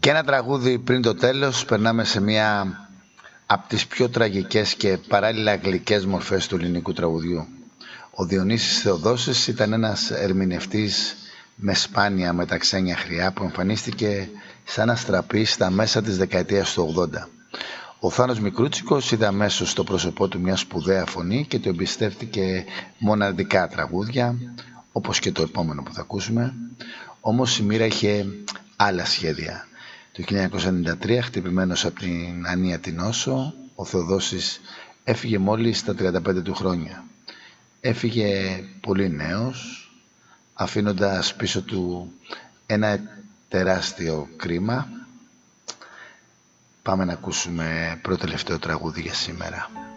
Και ένα τραγούδι πριν το τέλος, περνάμε σε μια από τις πιο τραγικές και παράλληλα γλυκές μορφές του ελληνικού τραγουδιού. Ο Διονύσης Θεοδόσης ήταν ένας ερμηνευτής με σπάνια με τα ξένια χρειά που εμφανίστηκε σαν αστραπής στα μέσα της δεκαετίας του 80. Ο Θάνος Μικρούτσικος είδε αμέσως στο πρόσωπό του μια σπουδαία φωνή και του εμπιστεύτηκε μοναδικά τραγούδια, όπως και το επόμενο που θα ακούσουμε. Όμως η μοίρα είχε άλλα σχέδια. Το 1993, χτυπημένος από την Ανία την Όσο, ο Θεοδόσης έφυγε μόλις στα 35 του χρόνια. Έφυγε πολύ νέος, αφήνοντας πίσω του ένα τεράστιο κρίμα. Πάμε να ακούσουμε πρώτο τελευταίο τραγούδι για σήμερα.